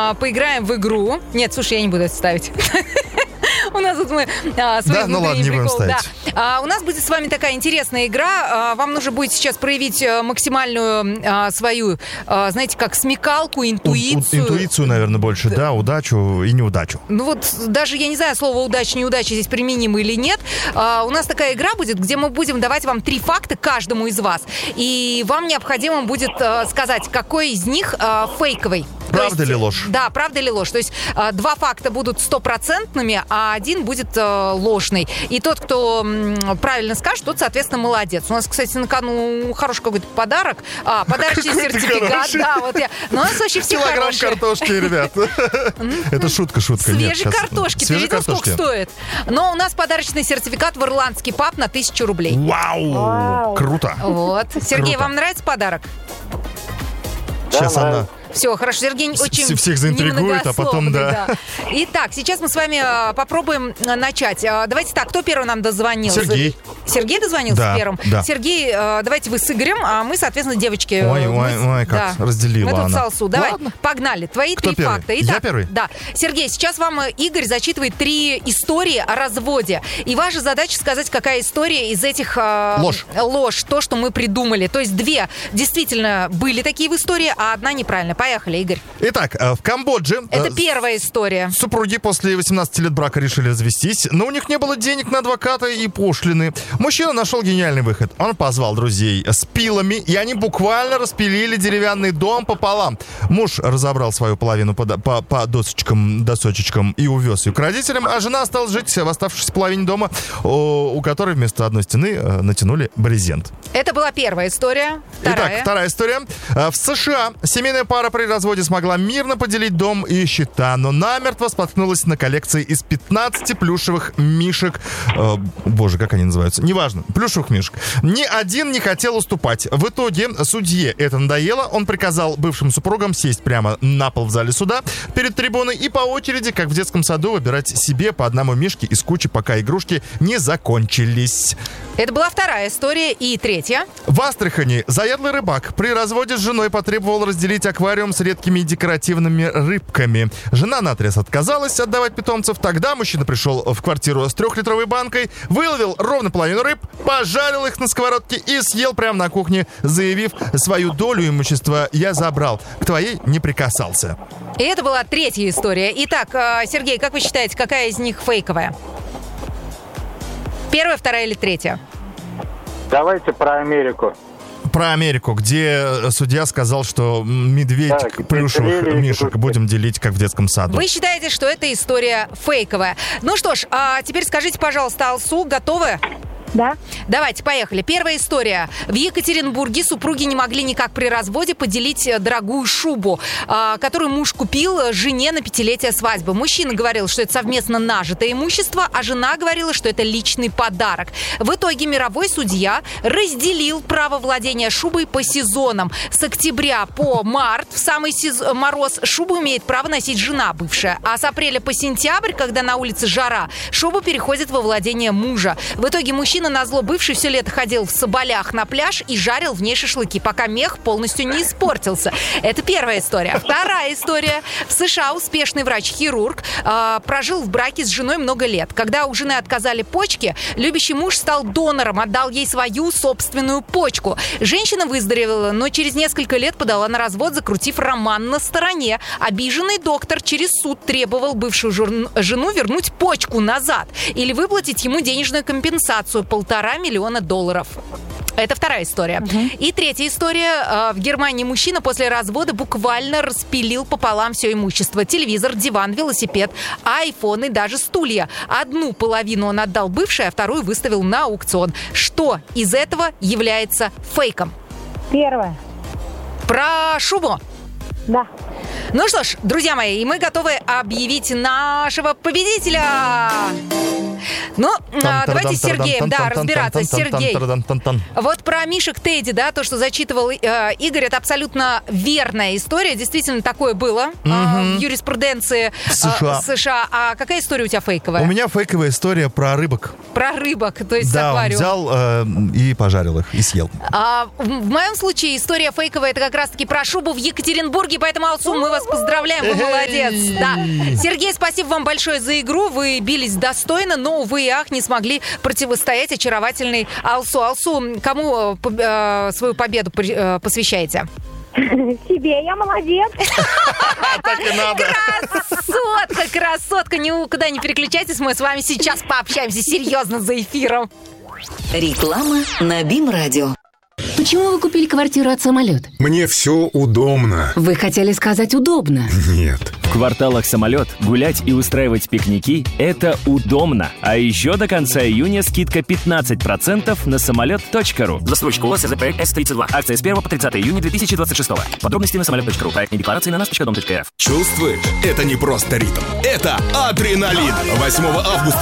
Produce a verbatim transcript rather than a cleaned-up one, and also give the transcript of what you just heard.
а, поиграем в игру. Нет, слушай, я не буду это ставить. У нас тут мы а, свои да, ну ладно, не будем ставить. Да. А, у нас будет с вами такая интересная игра. А, вам нужно будет сейчас проявить максимальную а, свою, а, знаете, как смекалку, интуицию. У, у, интуицию, наверное, больше, да, удачу и неудачу. Ну вот даже, я не знаю, слово удача, неудача здесь применимо или нет. А, у нас такая игра будет, где мы будем давать вам три факта каждому из вас. И вам необходимо будет а, сказать, какой из них а, фейковый. Правда есть, или ложь? Да, правда или ложь. То есть э, два факта будут стопроцентными, а один будет э, ложный. И тот, кто м, правильно скажет, тот, соответственно, молодец. У нас, кстати, на кону хороший какой-то подарок. А, подарочный сертификат. Да, вот я. Но у нас вообще все Килограмм хорошие. картошки, ребят. Это шутка, шутка. Свежей картошки. Ты видел, сколько стоит? Но у нас подарочный сертификат в ирландский паб на тысячу рублей. Вау! Круто. Вот. Сергей, вам нравится подарок? Сейчас она... Все, хорошо, Сергей очень всех заинтригует, а потом, да. да. Итак, сейчас мы с вами а, попробуем а, начать. А, давайте так, кто первый нам дозвонился? Сергей. Сергей дозвонился да, первым? Да. Сергей, а, давайте вы с Игорем, а мы, соответственно, девочки... Ой, мы, ой, ой, как да. разделила мы тут она. салсу. Давай, Ладно. Погнали. Твои кто три первый? факта. Итак, я первый? Да. Сергей, сейчас вам Игорь зачитывает три истории о разводе. И ваша задача сказать, какая история из этих... А, ложь. Ложь, то, что мы придумали. То есть две действительно были такие в истории, а одна неправильно. Поехали, Игорь. Итак, в Камбодже... Это первая история. Супруги после восемнадцати лет брака решили развестись, но у них не было денег на адвоката и пошлины. Мужчина нашел гениальный выход. Он позвал друзей с пилами, и они буквально распилили деревянный дом пополам. Муж разобрал свою половину по, по, по досочкам, досочечкам и увез ее к родителям, а жена осталась жить в оставшейся половине дома, у которой вместо одной стены натянули брезент. Это была первая история. Вторая. Итак, вторая история. В США семейная пара при разводе смогла мирно поделить дом и счета, но намертво споткнулась на коллекции из пятнадцати плюшевых мишек. Э, боже, как они называются? Неважно. Плюшевых мишек. Ни один не хотел уступать. В итоге судье это надоело. Он приказал бывшим супругам сесть прямо на пол в зале суда перед трибуной и по очереди, как в детском саду, выбирать себе по одному мишке из кучи, пока игрушки не закончились. Это была вторая история. И третья. В Астрахани заядлый рыбак при разводе с женой потребовал разделить аквариум с редкими декоративными рыбками. Жена наотрез отказалась отдавать питомцев. Тогда мужчина пришел в квартиру с трехлитровой банкой, выловил ровно половину рыб, пожарил их на сковородке и съел прямо на кухне, заявив: свою долю имущества я забрал, к твоей не прикасался. И это была третья история. Итак, Сергей, как вы считаете, какая из них фейковая? Первая, вторая или третья? Давайте про Америку. Про Америку, где судья сказал, что медведь так, плюшевых мишек будем делить, как в детском саду. Вы считаете, что эта история фейковая? Ну что ж, а теперь скажите, пожалуйста, Алсу, готовы? Да. Давайте, поехали. Первая история. В Екатеринбурге супруги не могли никак при разводе поделить дорогую шубу, которую муж купил жене на пятилетие свадьбы. Мужчина говорил, что это совместно нажитое имущество, а жена говорила, что это личный подарок. В итоге мировой судья разделил право владения шубой по сезонам. С октября по март, в самый сез... мороз, шубу имеет право носить жена бывшая. А с апреля по сентябрь, когда на улице жара, шуба переходит во владение мужа. В итоге мужчина назло бывший все лето ходил в соболях на пляж и жарил в ней шашлыки, пока мех полностью не испортился. Это первая история. Вторая история. В США успешный врач-хирург э, прожил в браке с женой много лет. Когда у жены отказали почки, любящий муж стал донором, отдал ей свою собственную почку. Женщина выздоровела, но через несколько лет подала на развод, закрутив роман на стороне. Обиженный доктор через суд требовал бывшую жур... жену вернуть почку назад или выплатить ему денежную компенсацию – полтора миллиона долларов. Это вторая история. Uh-huh. И третья история. В Германии мужчина после развода буквально распилил пополам все имущество. Телевизор, диван, велосипед, айфон и даже стулья. Одну половину он отдал бывшей, а вторую выставил на аукцион. Что из этого является фейком? Первое. Про шубу? Да. Ну что ж, друзья мои, и мы готовы объявить нашего победителя. Ну, а, давайте с Сергеем, да, разбираться. Сергей, Тан-тан-тан-тан-тан-тан. вот про мишек Тедди, да, то, что зачитывал э, Игорь, это абсолютно верная история. Действительно, такое было э, в юриспруденции э, США. США. А какая история у тебя фейковая? У меня фейковая история про рыбок. Про рыбок, то есть Да, он аквариум. взял э, и пожарил их, и съел. А, в, в моем случае история фейковая, это как раз-таки про шубу в Екатеринбурге, поэтому, Алсу, мы вас поздравляем, вы молодец. Да. Сергей, спасибо вам большое за игру, вы бились достойно, но, увы и ах, не смогли противостоять очаровательной Алсу. Алсу, кому э, свою победу э, посвящаете? Себе, я молодец. Так и надо. Красотка, красотка, никуда не переключайтесь, мы с вами сейчас пообщаемся серьезно за эфиром. Реклама на БИМ-радио. Почему вы купили квартиру от «Самолет»? Мне все удобно. Вы хотели сказать «удобно». Нет. В кварталах «Самолет» гулять и устраивать пикники – это удобно. А еще до конца июня скидка пятнадцать процентов на самолет точка ру. Застройщик ООО «СЗП С тридцать два». Акция с первого по тридцатое июня две тысячи двадцать шестого. Подробности на самолет точка ру. Проектные декларации на наш точка дом точка эф. Чувствуешь? Это не просто ритм. Это адреналин. восьмого августа